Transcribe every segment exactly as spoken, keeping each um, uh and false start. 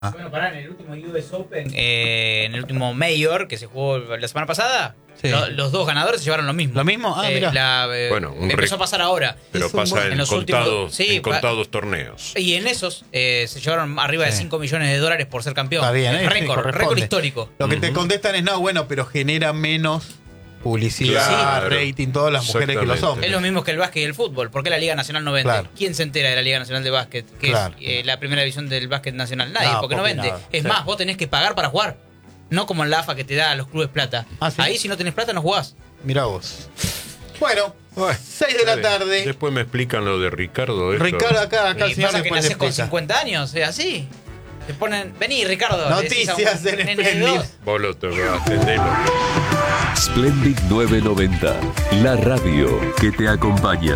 Ah. Bueno, pará, en el último U S Open, eh, en el último Major que se jugó la semana pasada, Sí. lo- los dos ganadores se llevaron lo mismo. ¿Lo mismo? Ah, Eh, mirá. la, eh, Bueno, un empezó rec- a pasar ahora. Pero Es un pasa buen- en, en los contados, últimos- sí, en pa- contados torneos. Y en esos eh, se llevaron arriba de Sí. cinco millones de dólares por ser campeón. Está bien, Es ¿eh? Sí, récord, corresponde. récord histórico. Lo que te Ujú. contestan es, no, bueno, pero genera menos publicidad, Claro. rating, todas las mujeres que lo son. Exactamente. Es lo mismo que el básquet y el fútbol. ¿Por qué la Liga Nacional no vende? Claro. ¿Quién se entera de la Liga Nacional de Básquet? Que Claro. es eh, la primera división del básquet nacional. Nadie, No, porque no porque vende. nada. Es Sí. más, vos tenés que pagar para jugar. No como en la A F A que te da a los clubes plata. Ah, ¿sí? Ahí si no tenés plata no jugás. Mirá vos. Bueno, Bueno, seis de la está bien. tarde. Después me explican lo de Ricardo. esto. Ricardo acá, acá el Y señor pasa que después nacés con explica. cincuenta años, es así. Te ponen, vení Ricardo. le decís a un Noticias en nene de Splendid. dos. Vos lo tenés, atendelo. Splendid novecientos noventa, la radio que te acompaña.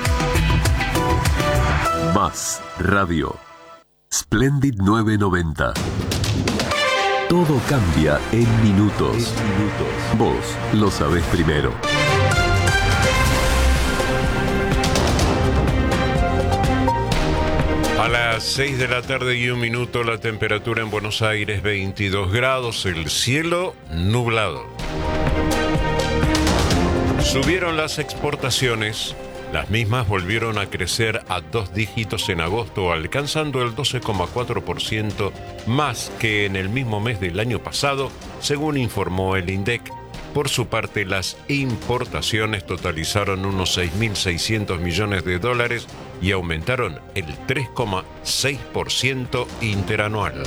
Más radio. Splendid novecientos noventa. Todo cambia en minutos. Vos lo sabés primero. A las seis de la tarde y un minuto, la temperatura en Buenos Aires veintidós grados, el cielo nublado. Subieron las exportaciones, las mismas volvieron a crecer a dos dígitos en agosto, alcanzando el doce coma cuatro por ciento más que en el mismo mes del año pasado, según informó el INDEC. Por su parte, las importaciones totalizaron unos seis mil seiscientos millones de dólares y aumentaron el tres coma seis por ciento interanual.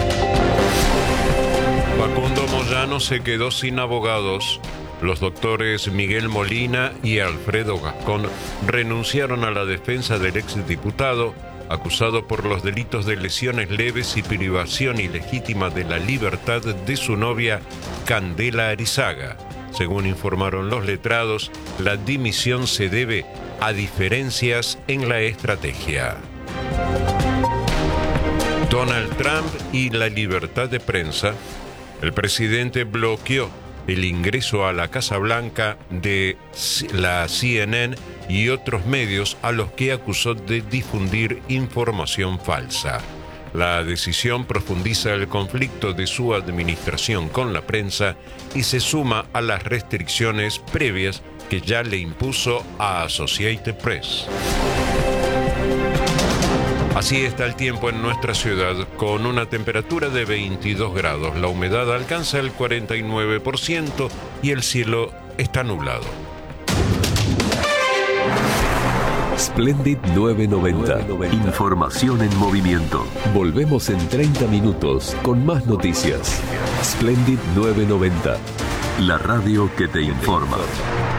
Facundo Moyano se quedó sin abogados. Los doctores Miguel Molina y Alfredo Gascón renunciaron a la defensa del exdiputado, acusado por los delitos de lesiones leves y privación ilegítima de la libertad de su novia, Candela Arizaga. Según informaron los letrados, la dimisión se debe a diferencias en la estrategia. Donald Trump y la libertad de prensa. El presidente bloqueó el ingreso a la Casa Blanca de la C N N y otros medios a los que acusó de difundir información falsa. La decisión profundiza el conflicto de su administración con la prensa y se suma a las restricciones previas que ya le impuso a Associated Press. Así está el tiempo en nuestra ciudad, con una temperatura de veintidós grados. La humedad alcanza el cuarenta y nueve por ciento y el cielo está nublado. Splendid novecientos noventa. Información en movimiento. Volvemos en treinta minutos con más noticias. Splendid novecientos noventa. La radio que te informa.